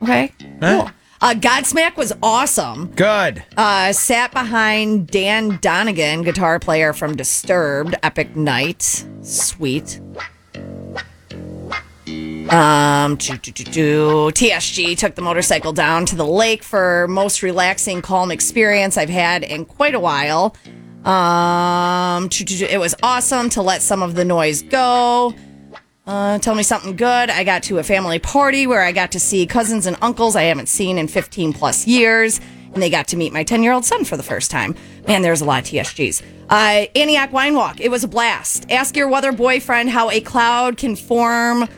Okay. Huh? Cool. Godsmack was awesome. Good. Sat behind Dan Donegan, guitar player from Disturbed. Epic night. Sweet. TSG took the motorcycle down to the lake for most relaxing, calm experience I've had in quite a while. It was awesome to let some of the noise go. Tell me something good. I got to a family party where I got to see cousins and uncles I haven't seen in 15 plus years, and they got to meet my 10-year-old son for the first time. Man, there's a lot of TSGs. Antioch Wine Walk. It was a blast. Ask your weather boyfriend how a cloud can form.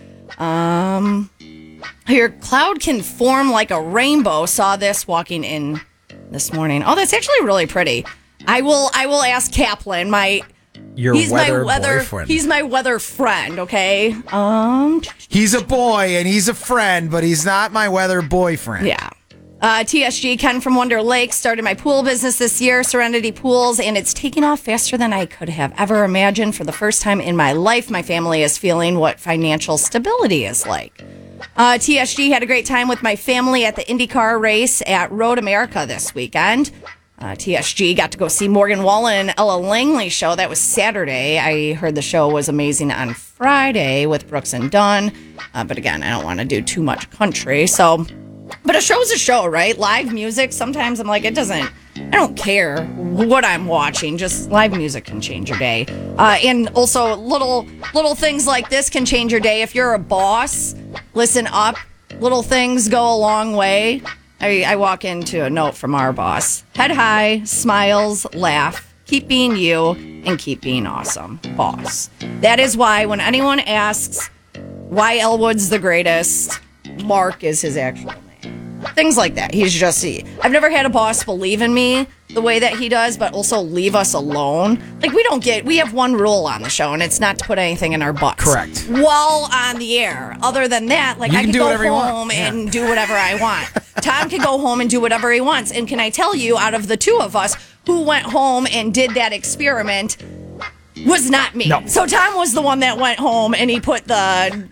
Your cloud can form like a rainbow. Saw this walking in this morning. Oh, that's actually really pretty. I will ask Kaplan. He's my weather boyfriend. He's my weather friend, okay? He's a boy and he's a friend, but he's not my weather boyfriend. Yeah. TSG, Ken from Wonder Lake, started my pool business this year, Serenity Pools, and it's taking off faster than I could have ever imagined. For the first time in my life, my family is feeling what financial stability is like. TSG had a great time with my family at the IndyCar race at Road America this weekend. TSG got to go see Morgan Wallen and Ella Langley show. That was Saturday. I heard the show was amazing on Friday with Brooks and Dunn. But again, I don't want to do too much country. But a show's a show, right? Live music, sometimes I'm like, I don't care what I'm watching. Just live music can change your day. And also little things like this can change your day. If you're a boss, listen up. Little things go a long way. I walk into a note from our boss. Head high, smiles, laugh, keep being you, and keep being awesome, boss. That is why when anyone asks why Elwood's the greatest, Mark is his actual name. Things like that. I've never had a boss believe in me the way that he does, but also leave us alone. Like, we have one rule on the show, and it's not to put anything in our butts. Correct. While on the air. Other than that, I can go home and do whatever I want. Tom can go home and do whatever he wants. And can I tell you, out of the two of us who went home and did that experiment, was not me. No. So Tom was the one that went home and he put the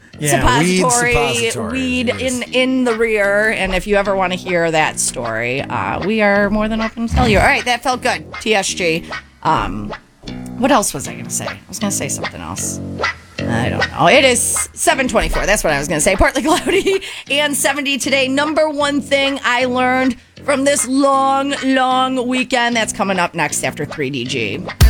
weed in the rear. And if you ever want to hear that story, we are more than open to tell you. All right, that felt good. TSG. What else was I going to say? I was going to say something else. I don't know. It is 7:24. That's what I was going to say. Partly cloudy and 70 today. Number one thing I learned from this long weekend. That's coming up next after 3DG.